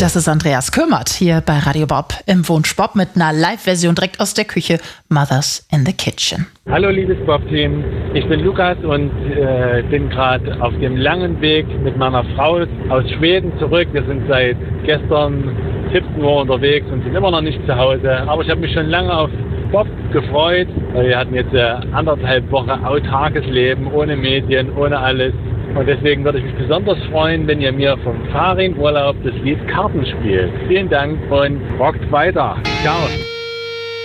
Das ist Andreas Kümmert hier bei Radio Bob im Wunsch Bob mit einer Live-Version direkt aus der Küche Mothers in the Kitchen. Hallo liebes Bob-Team, ich bin Lukas und bin gerade auf dem langen Weg mit meiner Frau aus Schweden zurück. Wir sind seit gestern 17 Uhr unterwegs und sind immer noch nicht zu Hause. Aber ich habe mich schon lange auf Bob gefreut. Wir hatten jetzt 1,5 Wochen autarkes Leben, ohne Medien, ohne alles. Und deswegen würde ich mich besonders freuen, wenn ihr mir vom Fahrradurlaub das Lied Karten spielt. Vielen Dank und rockt weiter. Ciao.